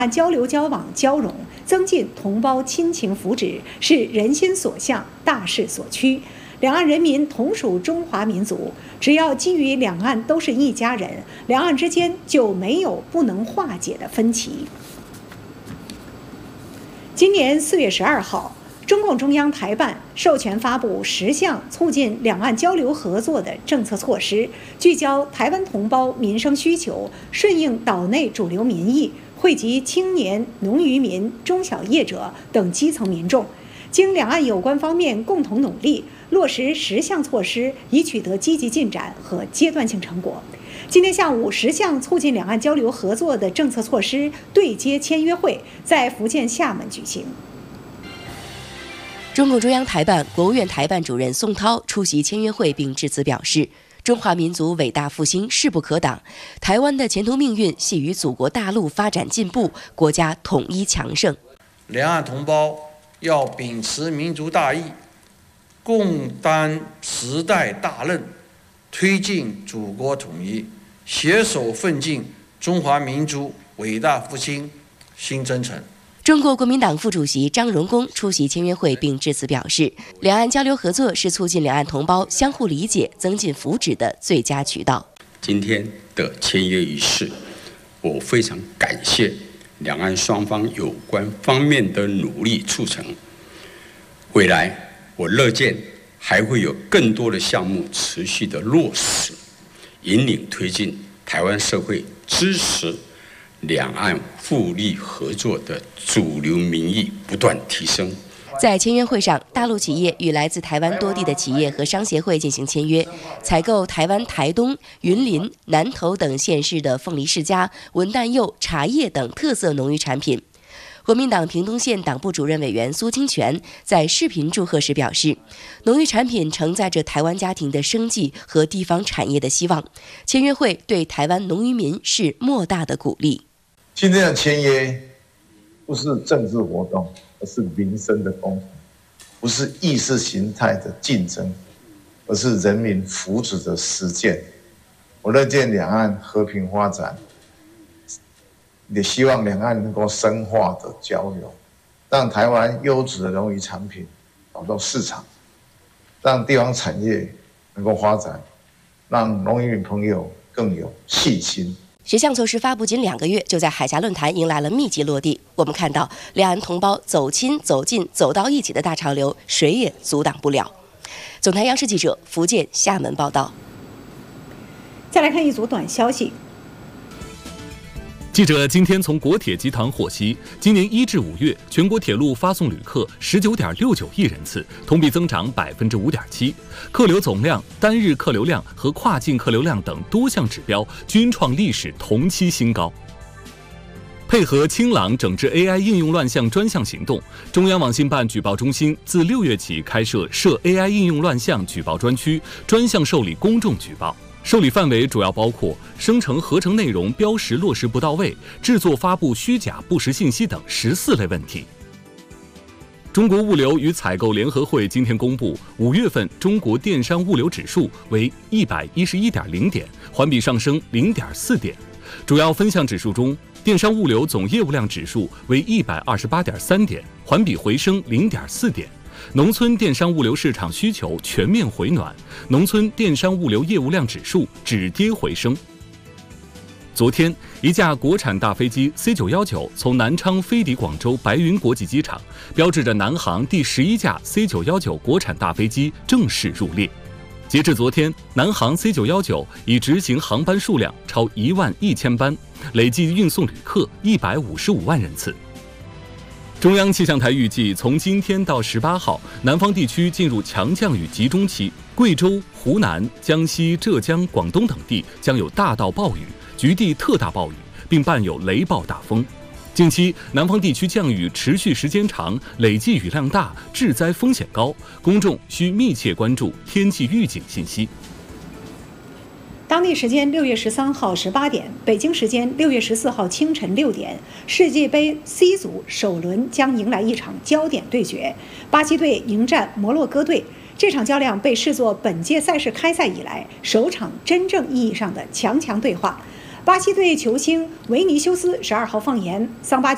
交流交往交融，增进同胞亲情福祉，是人心所向、大势所趋。两岸人民同属中华民族，只要基于两岸都是一家人，两岸之间就没有不能化解的分歧。今年4月12号，中共中央台办授权发布10项促进两岸交流合作的政策措施，聚焦台湾同胞民生需求，顺应岛内主流民意，惠及青年、农渔民、中小业者等基层民众。经两岸有关方面共同努力，落实10项措施，已取得积极进展和阶段性成果。今天下午，10项促进两岸交流合作的政策措施对接签约会在福建厦门举行。 中共中央台办、国务院台办主任宋涛出席签约会并致辞表示，中华民族伟大复兴势不可挡，台湾的前途命运系于祖国大陆发展进步、国家统一强盛。 两岸同胞要秉持民族大义，共担时代大任，推进祖国统一，携手奋进中华民族伟大复兴新征程。 中国国民党副主席张荣恭出席签约会并致辞表示，两岸交流合作是促进两岸同胞相互理解、增进福祉的最佳渠道。 今天的签约仪式，我非常感谢两岸双方有关方面的努力促成。未来我乐见还会有更多的项目持续的落实，引领推进台湾社会支持两岸互利合作的主流民意不断提升。 在签约会上，大陆企业与来自台湾多地的企业和商协会进行签约，采购台湾台东、云林、南投等县市的凤梨世家、文旦柚、茶叶等特色农渔产品。国民党屏东县党部主任委员苏清泉在视频祝贺时表示，农渔产品承载着台湾家庭的生计和地方产业的希望，签约会对台湾农渔民是莫大的鼓励。 今天的签约不是政治活动，而是民生的工程；不是意识形态的竞争，而是人民福祉的实践。我乐见两岸和平发展，也希望两岸能够深化的交流，让台湾优质的农渔产品找到市场，让地方产业能够发展，让农渔民朋友更有信心。 10项措施发布仅2个月，就在海峡论坛迎来了密集落地。我们看到两岸同胞走亲、走近、走到一起的大潮流，谁也阻挡不了。总台央视记者福建厦门报道。 再来看一组短消息。 记者今天从国铁集团获悉，今年1至5月，全国铁路发送旅客19.69亿人次，同比增长5.7%，客流总量、单日客流量和跨境客流量等多项指标均创历史同期新高。配合清朗整治 AI 应用乱象专项行动，中央网信办举报中心自6月起开设涉 AI 应用乱象举报专区，专项受理公众举报。受理范围主要包括生成合成内容标识落实不到位、制作发布虚假不实信息等14类问题。中国物流与采购联合会今天公布，5月份中国电商物流指数为111.0点，环比上升0.4点。主要分项指数中，电商物流总业务量指数为128.3点，环比回升0.4点。农村电商物流市场需求全面回暖，农村电商物流业务量指数止跌回升。昨天，一架国产大飞机 C919 从南昌飞抵广州白云国际机场，标志着南航第11架 C919 国产大飞机正式入列。截至昨天，南航 C919 已执行航班数量超11000班，累计运送旅客155万人次。中央气象台预计，从今天到18号，南方地区进入强降雨集中期，贵州、湖南、江西、浙江、广东等地将有大到暴雨，局地特大暴雨，并伴有雷暴大风。近期南方地区降雨持续时间长，累计雨量大，致灾风险高，公众需密切关注天气预警信息。 当地时间6月13号18点，北京时间6月14号清晨6点，世界杯 C 组首轮将迎来一场焦点对决，巴西队迎战摩洛哥队。这场较量被视作本届赛事开赛以来首场真正意义上的强强对话。巴西队球星维尼修斯12号放言，桑巴